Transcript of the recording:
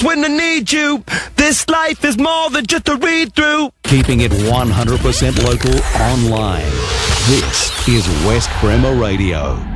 when I need you. This life is more than just a read-through. Keeping it 100% local online. This is West Bremer Radio.